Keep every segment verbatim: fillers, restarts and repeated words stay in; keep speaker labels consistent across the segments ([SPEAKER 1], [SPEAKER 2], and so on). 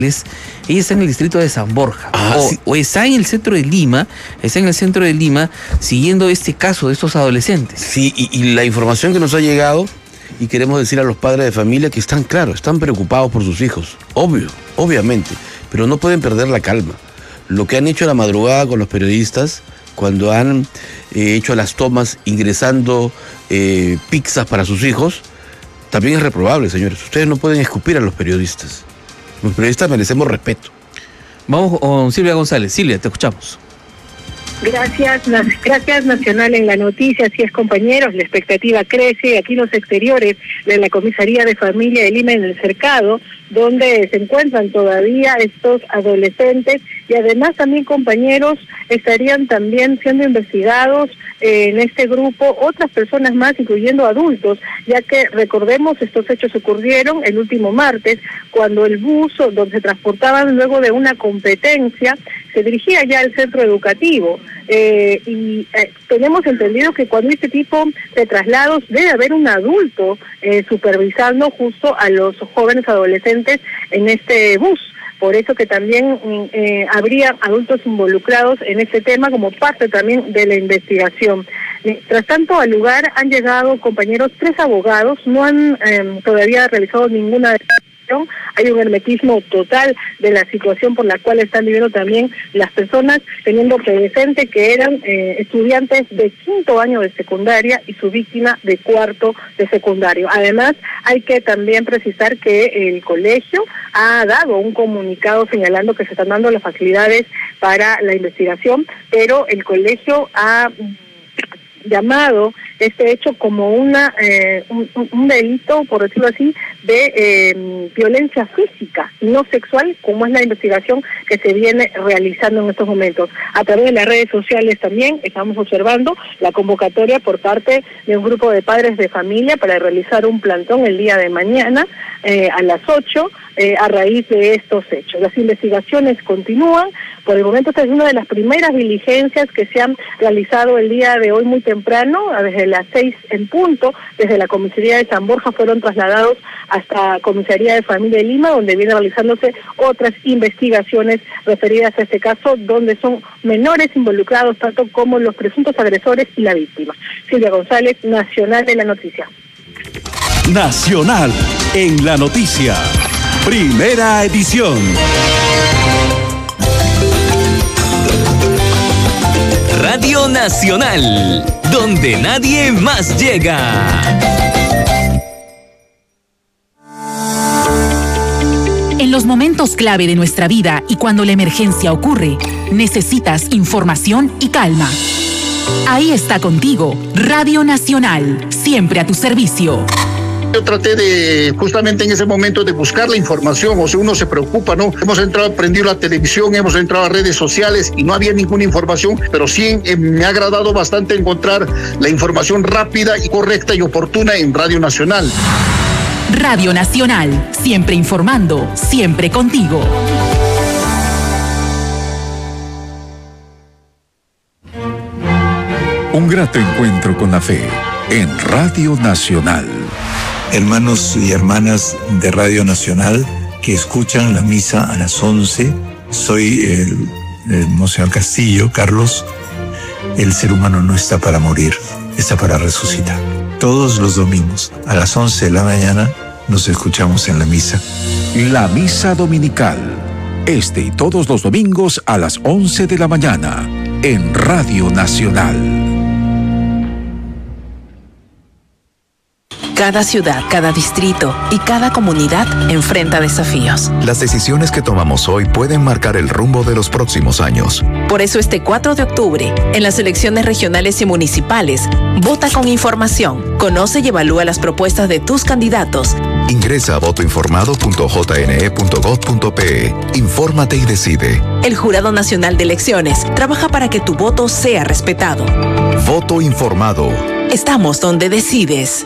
[SPEAKER 1] Ella está en el distrito de San Borja,
[SPEAKER 2] Ah,
[SPEAKER 1] o,
[SPEAKER 2] sí.
[SPEAKER 1] o está en el centro de Lima, está en el centro de Lima siguiendo este caso de estos adolescentes.
[SPEAKER 2] Sí, y, y la información que nos ha llegado, y queremos decir a los padres de familia que están, claro, están preocupados por sus hijos, obvio, obviamente, pero no pueden perder la calma. Lo que han hecho a la madrugada con los periodistas, cuando han eh, hecho las tomas ingresando eh, pizzas para sus hijos, también es reprobable, señores. Ustedes no pueden escupir a los periodistas. Los periodistas merecemos respeto.
[SPEAKER 1] Vamos con Silvia González. Silvia, te escuchamos.
[SPEAKER 3] Gracias, gracias Nacional en la noticia, así es compañeros, la expectativa crece aquí en los exteriores de la Comisaría de Familia de Lima en el Cercado, donde se encuentran todavía estos adolescentes y además también compañeros estarían también siendo investigados eh, en este grupo otras personas más, incluyendo adultos, ya que recordemos estos hechos ocurrieron el último martes cuando el bus donde se transportaban luego de una competencia se dirigía ya al centro educativo. Eh, y eh, tenemos entendido que cuando este tipo de traslados debe haber un adulto eh, supervisando justo a los jóvenes adolescentes en este bus. Por eso que también eh, habría adultos involucrados en este tema como parte también de la investigación. Mientras tanto, al lugar han llegado, compañeros, tres abogados, no han eh, todavía realizado ninguna declaración. Hay un hermetismo total de la situación por la cual están viviendo también las personas, teniendo presente que eran eh, estudiantes de quinto año de secundaria y su víctima de cuarto de secundario. Además, hay que también precisar que el colegio ha dado un comunicado señalando que se están dando las facilidades para la investigación, pero el colegio ha llamado este hecho como una eh, un, un delito, por decirlo así, de eh, violencia física y no sexual, como es la investigación que se viene realizando en estos momentos. A través de las redes sociales también estamos observando la convocatoria por parte de un grupo de padres de familia para realizar un plantón el día de mañana eh, a las ocho eh, a raíz de estos hechos. Las investigaciones continúan. Por el momento esta es una de las primeras diligencias que se han realizado el día de hoy muy temprano, desde las seis en punto, desde la comisaría de San Borja fueron trasladados hasta comisaría de Familia de Lima, donde vienen realizándose otras investigaciones referidas a este caso, donde son menores involucrados, tanto como los presuntos agresores y la víctima. Silvia González, Nacional de la Noticia.
[SPEAKER 4] Nacional en la Noticia, primera edición.
[SPEAKER 5] Radio Nacional, donde nadie más llega.
[SPEAKER 6] En los momentos clave de nuestra vida y cuando la emergencia ocurre, necesitas información y calma. Ahí está contigo, Radio Nacional, siempre a tu servicio.
[SPEAKER 7] Yo traté de, justamente en ese momento, de buscar la información, o sea, uno se preocupa, ¿no? Hemos entrado, prendido la televisión, hemos entrado a redes sociales y no había ninguna información, pero sí eh, me ha agradado bastante encontrar la información rápida y correcta y oportuna en Radio Nacional.
[SPEAKER 6] Radio Nacional, siempre informando, siempre contigo.
[SPEAKER 4] Un grato encuentro con la fe en Radio Nacional.
[SPEAKER 8] Hermanos y hermanas de Radio Nacional que escuchan la misa a las once, soy el, el Monseñor Castillo, Carlos. El ser humano no está para morir, está para resucitar. Todos los domingos a las once de la mañana nos escuchamos en la misa.
[SPEAKER 4] La misa dominical, este y todos los domingos a las once de la mañana en Radio Nacional.
[SPEAKER 9] Cada ciudad, cada distrito y cada comunidad enfrenta desafíos.
[SPEAKER 10] Las decisiones que tomamos hoy pueden marcar el rumbo de los próximos años.
[SPEAKER 9] Por eso este cuatro de octubre, en las elecciones regionales y municipales, vota con información, conoce y evalúa las propuestas de tus candidatos.
[SPEAKER 10] Ingresa a voto informado punto j n e punto gov punto p e. Infórmate y decide.
[SPEAKER 9] El Jurado Nacional de Elecciones trabaja para que tu voto sea respetado.
[SPEAKER 10] Voto informado.
[SPEAKER 9] Estamos donde decides.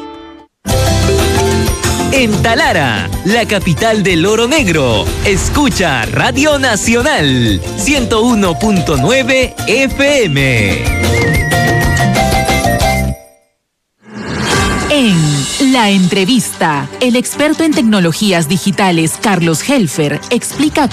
[SPEAKER 5] En Talara, la capital del oro negro, escucha Radio Nacional ciento uno punto nueve F M.
[SPEAKER 6] En La Entrevista, el experto en tecnologías digitales Carlos Helfer explica